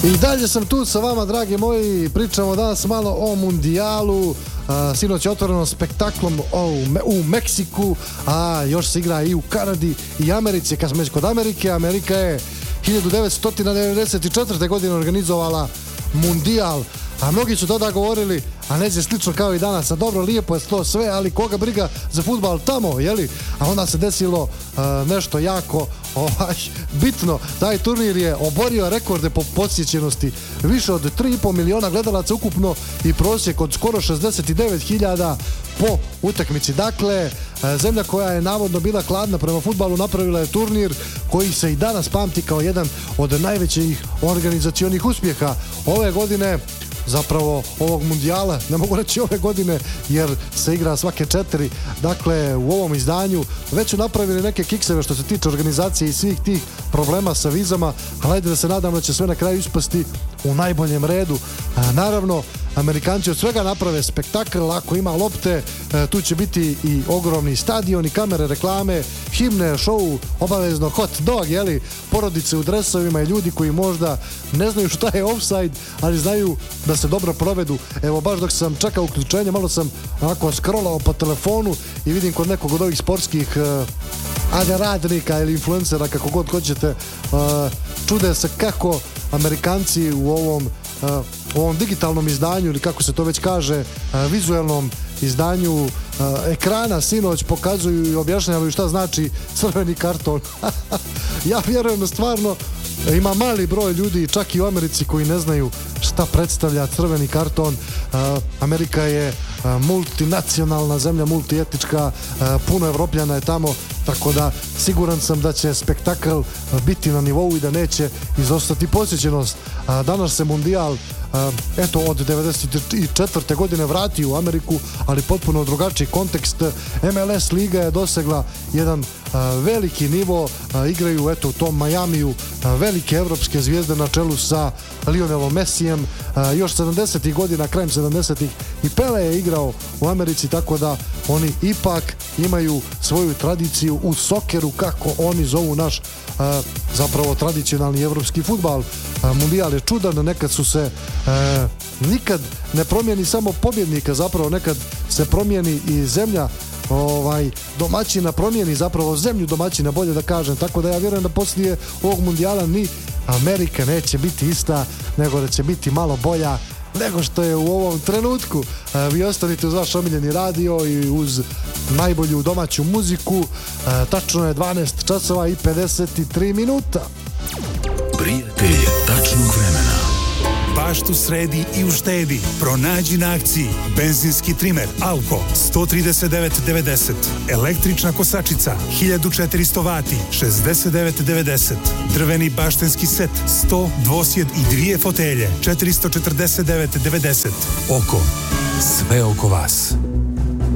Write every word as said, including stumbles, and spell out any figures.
I dalje sam tu sa vama, dragi moji, pričamo danas malo o mundijalu, a, sinoć je otvoreno spektaklom o, u Meksiku, a još se igra i u Kanadi i Americi. Kad smo već kod Amerike, Amerika je hiljadu devetsto devedeset četvrte. godine organizovala mundijal, a mnogi su tada govorili, a neće slično kao i danas, a dobro, lijepo je to sve, ali koga briga za fudbal tamo, jeli? A onda se desilo uh, nešto jako ovaj, bitno. Taj turnir je oborio rekorde po posjećenosti, više od tri i pol miliona gledalaca ukupno i prosjek od skoro šezdeset devet hiljada po utakmici. Dakle, zemlja koja je navodno bila hladna prema fudbalu napravila je turnir koji se i danas pamti kao jedan od najvećih organizacionih uspjeha ove godine, zapravo ovog mundijala, ne mogu reći ove godine jer se igra svake četiri. Dakle, u ovom izdanju već su napravili neke kikseve što se tiče organizacije i svih tih problema sa vizama, ali ajde da se nadam da će sve na kraju ispasti u najboljem redu. A, naravno, Amerikanci od svega naprave spektakl, ako ima lopte, e, tu će biti i ogromni stadioni, kamere, reklame, himne, šou, obavezno hot dog, jeli, porodice u dresovima i ljudi koji možda ne znaju šta je offside, ali znaju da se dobro provedu. Evo, baš dok sam čekao uključenje, malo sam onako scrollao po telefonu i vidim kod nekog od ovih sportskih e, ajde radnika ili influencera, kako god hoćete, e, čude se kako Amerikanci u ovom Uh, u ovom digitalnom izdanju ili kako se to već kaže, uh, vizualnom izdanju uh, ekrana sinoć pokazuju i objašnjavaju šta znači crveni karton. Ja vjerujem da stvarno ima mali broj ljudi čak i u Americi koji ne znaju šta predstavlja crveni karton. Uh, Amerika je uh, multinacionalna zemlja, multietnička, uh, puno Evropljana je tamo, tako da siguran sam da će spektakl biti na nivou i da neće izostati posjećenost. Uh, danas se mundijal Uh, eto od devedeset četvrte. godine vrati u Ameriku, ali potpuno drugačiji kontekst. M L S liga je dosegla jedan uh, veliki nivo, uh, igraju eto u tom Majamiju uh, velike evropske zvijezde na čelu sa Lionelom Messijem. Uh, još sedamdesetih godina, krajem sedamdesetih i Pele je igrao u Americi, tako da oni ipak imaju svoju tradiciju u sokeru, kako oni zovu naš uh, zapravo tradicionalni evropski fudbal. Uh, mundijal je čudan, nekad su se E, nikad ne promijeni samo pobjednika, zapravo nekad se promijeni i zemlja ovaj, domaćina, promijeni zapravo zemlju domaćina, bolje da kažem, tako da ja vjerujem da poslije ovog mundijala ni Amerika neće biti ista, nego da će biti malo bolja nego što je u ovom trenutku. E, vi ostanite uz vaš omiljeni radio i uz najbolju domaću muziku. E, tačno je dvanaest časova i pedeset tri minuta. Prijatelj tačnog vremena. Baštu sredi i uštedi. Pronađi na akciji benzinski trimer Alko sto trideset devet devedeset, električna kosačica hiljadu četiristo vati šezdeset devet devedeset, drveni baštenski set sto, dvosjed i dvije fotelje četiristo četrdeset devet devedeset. Oko, sve oko vas.